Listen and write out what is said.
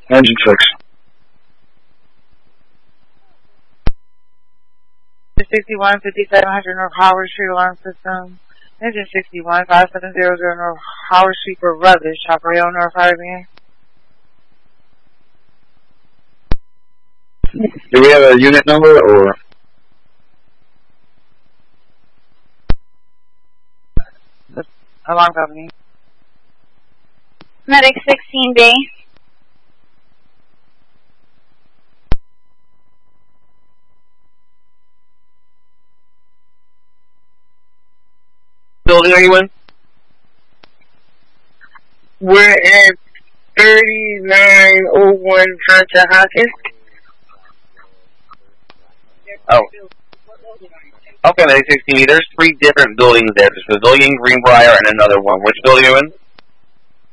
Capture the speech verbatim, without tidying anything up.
Engine fix. sixty-one, fifty-seven hundred North Howard Street alarm system. Engine sixty-one, five seven zero zero North Howard Street for Rubbish. Chaparral North Harbor. Do we have a unit number or? The alarm company. Medic sixteen B. Building, are you in? We're at thirty-nine oh one Hunter Hawkins. Oh. Okay, Medic sixteen B. There's three different buildings there. There's Pavilion, Greenbrier, and another one. Which building are you in?